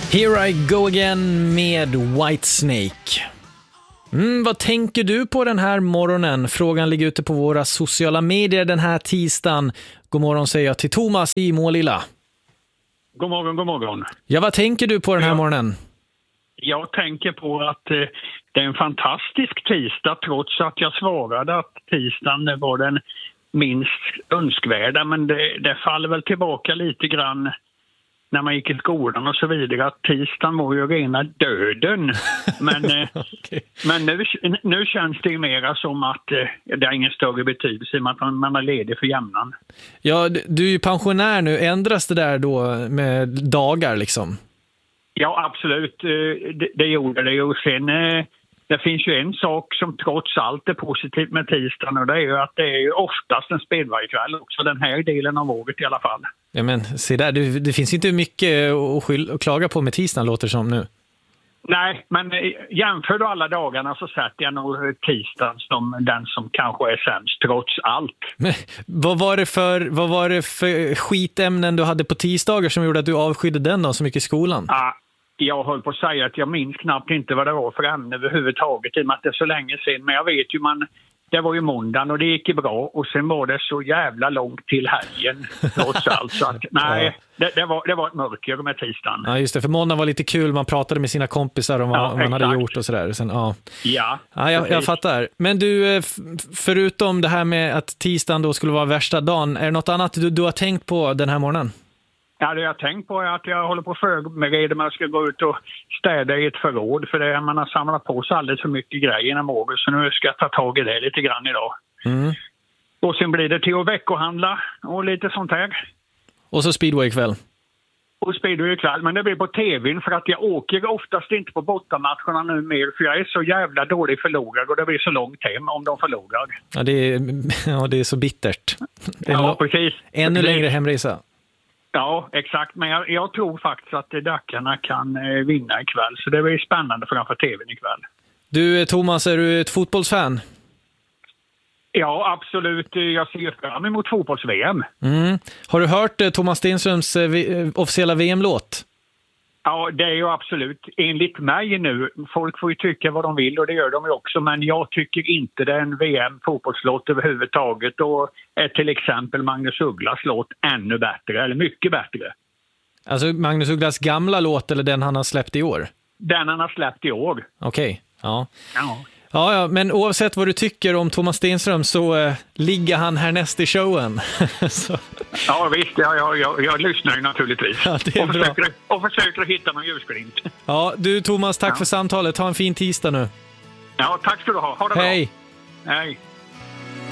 Here I go again med Whitesnake. Vad tänker du på den här morgonen? Frågan ligger ute på våra sociala medier den här tisdagen. God morgon säger jag till Thomas i Målilla. God morgon, god morgon. Ja, vad tänker du på den här morgonen? Jag tänker på att det är en fantastisk tisdag, trots att jag svarade att tisdagen var den minst önskvärda. Men det faller väl tillbaka lite grann när man gick i skolan och så vidare, att tisdagen var ju rena döden. Men, Okay. men nu känns det ju mera som att det har ingen större betydelse i och med att man är ledig för jämnan. Ja, du är ju pensionär nu. Ändras det där då med dagar liksom? Ja, absolut. Det gjorde det. Och sen, det finns ju en sak som trots allt är positivt med tisdagen, och det är ju att det är ju oftast en spelvargkväll också, den här delen av året i alla fall. Ja, men se där, det finns inte mycket att klaga på med tisdagen, låter som nu. Nej, men jämför du alla dagarna så sätter jag nog tisdagen som den som kanske är sämst trots allt. Men vad var det för skitämnen du hade på tisdagar som gjorde att du avskydde den då så mycket i skolan? Jag höll på att säga att jag minns knappt inte vad det var för ämne överhuvudtaget i och med att det är så länge sedan. Men jag vet ju, det var ju måndagen och det gick ju bra. Och sen var det så jävla långt till helgen trots allt. Så att, nej, det var ett mörker med tisdagen. Ja, just det. För måndagen var lite kul. Man pratade med sina kompisar om vad man hade gjort och sådär. Sen, jag fattar. Men du, förutom det här med att tisdagen då skulle vara värsta dagen, är det något annat du har tänkt på den här morgonen? Ja, det jag har tänkt på är att jag håller på att förbereda mig att ska gå ut och städa i ett förråd. För det man har samlat på sig alldeles för mycket grejer i morgon. Så nu ska jag ta tag i det lite grann idag. Och sen blir det till att veckohandla och lite sånt här. Och så speedway ikväll. Och speedway ikväll, men det blir på tvn för att jag åker oftast inte på bortamatcherna nu mer. För jag är så jävla dålig förlorare och det blir så långt hem om de förlorar. Ja, det är så bittert. Ja, precis. Ännu längre hemresa. Ja, exakt. Men jag tror faktiskt att Dackarna kan vinna ikväll. Så det blir spännande framför tvn ikväll. Du, Thomas, är du ett fotbollsfan? Ja, absolut. Jag ser fram emot fotbolls-VM. Har du hört Thomas Stenströms officiella VM-låt? Ja, det är ju absolut. Enligt mig nu, folk får ju tycka vad de vill och det gör de ju också, men jag tycker inte det är en VM-fotbollslåt överhuvudtaget, och är till exempel Magnus Ugglas låt ännu bättre, eller mycket bättre. Alltså Magnus Ugglas gamla låt eller den han har släppt i år? Den han har släppt i år. Okej, ja. Ja, men oavsett vad du tycker om Thomas Stenström så ligger han härnäst i showen. Så. Ja visst, jag lyssnar ju naturligtvis. Ja, det är och försöker hitta någon ljusglimt. Ja, du Thomas, tack för samtalet. Ha en fin tisdag nu. Ja, tack ska du ha. Ha det bra. Hej. Hej.